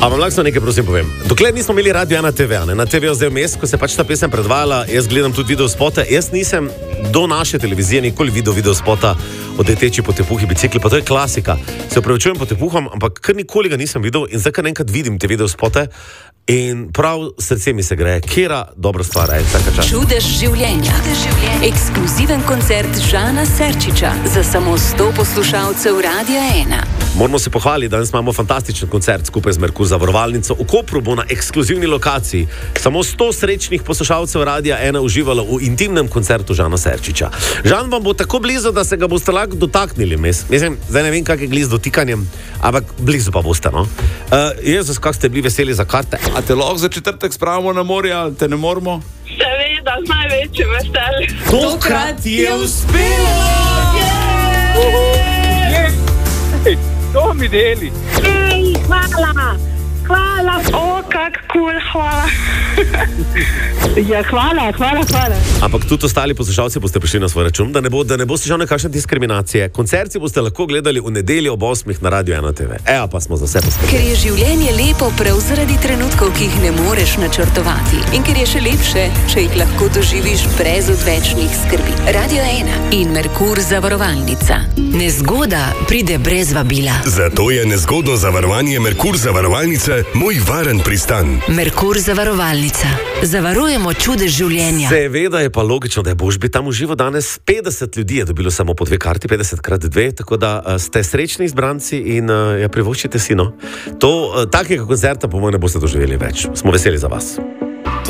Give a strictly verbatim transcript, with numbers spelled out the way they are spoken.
A vam lahko nekaj prosim povem? Dokler nismo imeli Radio ena te ve, ne, na te veju zdaj vmes, ko se pač ta pesem predvajala, jaz gledam tudi video spote, jaz nisem do naše televizije nikoli videl video spota o tej teči po tepuhi bicikli, pa to je klasika. Se upravičujem po tepuhom, ampak kar nikoli ga nisem videl in zdaj kar enkrat vidim te video spote in prav srce mi se greje. Kera dobra stvar, aj vsaka čas. Čudež življenja. Ekskluziven koncert Žana Serčiča za samo sto poslušalcev Radia ena. Moramo se pohvaliti, danes imamo fantastičen koncert skupaj z Merkur zavarovalnico. V Kopru bo na ekskluzivni lokaciji samo sto srečnih poslušalcev Radia ena uživalo v intimnem koncertu Žana Serčiča. Žan vam bo tako blizu, da se ga boste lahko dotaknili. Mislim, zdaj ne vem, kak je gliz dotikanjem, ampak blizu pa boste, no? Uh, Jezus, kak ste bili veseli za karte? A te lahko za četrtek spravimo na morje, ali te ne moramo? Seveda, z največjim veseljem. Tokrat je uspelo! Ej, to mi deli. Ej, hvala, hvala. O, kak kul, hvala. Ja, hvala, hvala, hvala. Ampak tudi ostali poslušalci boste prišli na svoj račun, da ne bo, da ne boste žal nekakšne diskriminacije. Koncerti boste lahko gledali v nedeljo ob osmih na Radio ena te ve. Eja, pa smo za vse poskrbeli. Ker je življenje lepo prav zaradi trenutkov, ki jih ne moreš načrtovati. In ker je še lepše, če jih lahko doživiš brez odvečnih skrbi. Radio ena in Merkur zavarovalnica. Nezgoda pride brez vabila. Zato je nezgodno zavarovanje Merkur zavarovalnice moj varen pristan. Merkur zavarovalnica. Zavarujemo čudež življenja. Seveda je pa logično, da je boš bi tam uživo danes. petdeset ljudi je dobilo samo po dve karti, petdeset krat dve, tako da uh, ste srečni izbranci in uh, ja, privoščite si, no. To, uh, takega koncerta po mojem ne boste doživeli več. Smo veseli za vas.